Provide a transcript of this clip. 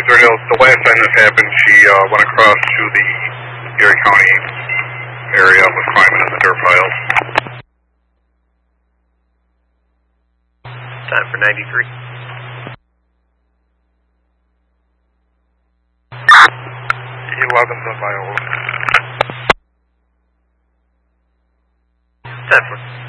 Third Hill, the last time this happened, she went across to the Erie County area, was climbing in the dirt piles. Time for 93. Welcome to Viola. 10 for